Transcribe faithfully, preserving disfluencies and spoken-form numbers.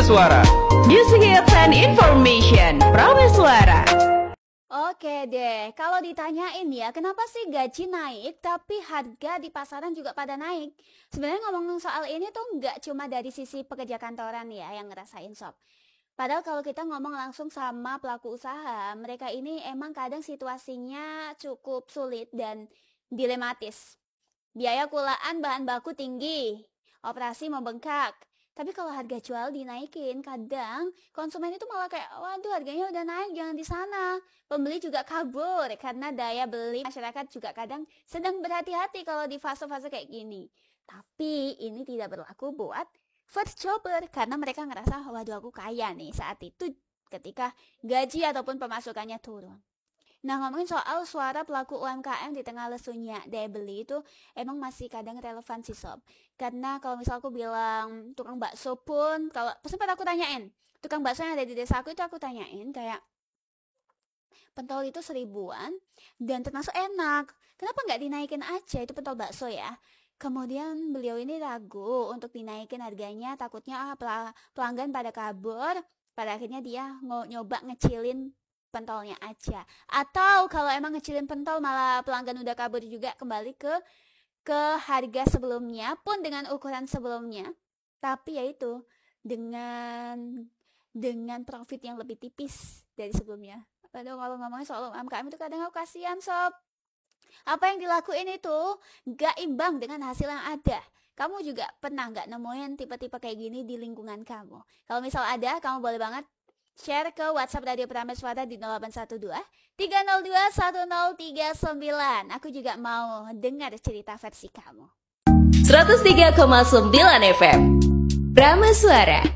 Prameswara. Music hits and information. Prameswara. Oke deh, kalau ditanyain ya, kenapa sih gaji naik tapi harga di pasaran juga pada naik? Sebenarnya ngomong soal ini tuh nggak cuma dari sisi pekerja kantoran ya yang ngerasain sob. Padahal kalau kita ngomong langsung sama pelaku usaha, mereka ini emang kadang situasinya cukup sulit dan dilematis. Biaya kulaan bahan baku tinggi, operasi membengkak. Tapi kalau harga jual dinaikin, kadang konsumen itu malah kayak, waduh harganya udah naik, jangan di sana. Pembeli juga kabur karena daya beli masyarakat juga kadang sedang berhati-hati kalau di fase-fase kayak gini. Tapi ini tidak berlaku buat first jobber karena mereka ngerasa, waduh aku kaya nih saat itu ketika gaji ataupun pemasukannya turun. Nah, ngomongin soal suara pelaku U M K M di tengah lesunya daya beli itu emang masih kadang relevan sih sob. Karena kalau misal aku bilang tukang bakso pun, kalau sempat aku tanyain, tukang bakso yang ada di desa aku itu aku tanyain kayak, pentol itu seribuan dan termasuk enak, kenapa nggak dinaikin aja itu pentol bakso ya? Kemudian beliau ini ragu untuk dinaikin harganya, takutnya ah, pelanggan pada kabur, pada akhirnya dia nyoba ngecilin pentolnya aja. Atau kalau emang ngecilin pentol malah pelanggan udah kabur juga, kembali ke ke harga sebelumnya pun dengan ukuran sebelumnya, tapi yaitu dengan dengan profit yang lebih tipis dari sebelumnya. Padahal kalau ngomongin soal U M K M itu kadang aku kasihan sob. Apa yang dilakuin itu gak imbang dengan hasil yang ada. Kamu juga pernah gak nemuin tipe-tipe kayak gini di lingkungan kamu? Kalau misal ada, kamu boleh banget share ke WhatsApp Radio Prameswara di nol delapan satu dua tiga nol dua satu nol tiga sembilan. Aku juga mau dengar cerita versi kamu. seratus tiga koma sembilan F M Prameswara.